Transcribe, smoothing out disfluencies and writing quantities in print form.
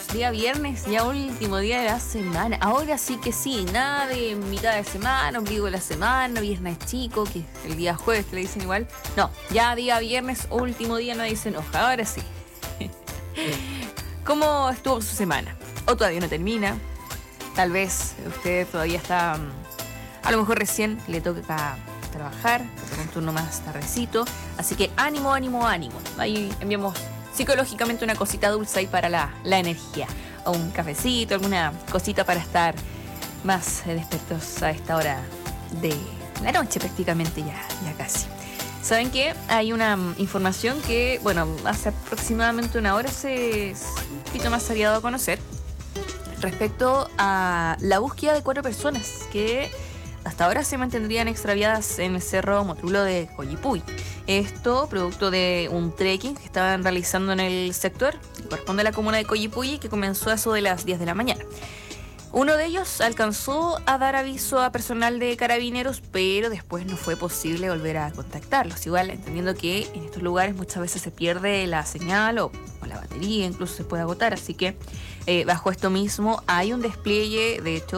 día viernes, ya último día de la semana. Ahora sí que sí, nada de mitad de semana, ombligo de la semana, viernes chico, que es el día jueves que le dicen igual. No, ya día viernes, último día, no dicen enoja. Ahora sí. ¿Cómo estuvo su semana? ¿O todavía no termina? Tal vez usted todavía está, a lo mejor recién le toca trabajar, con un turno más tardecito. Así que ánimo, ánimo, ánimo. Ahí enviamos psicológicamente una cosita dulce ahí para la energía. O un cafecito, alguna cosita para estar más despiertos a esta hora de la noche prácticamente ya casi. ¿Saben qué? Hay una información que, bueno, hace aproximadamente una hora un poquito más se había dado a conocer respecto a la búsqueda de 4 personas que hasta ahora se mantendrían extraviadas en el cerro Motrulo de Coyipulli. Esto producto de un trekking que estaban realizando en el sector que corresponde a la comuna de Coyipulli, que comenzó a eso de las 10 de la mañana. Uno de ellos alcanzó a dar aviso a personal de carabineros, pero después no fue posible volver a contactarlos. Igual, entendiendo que en estos lugares muchas veces se pierde la señal o la batería, incluso se puede agotar. Así que bajo esto mismo hay un despliegue, de hecho,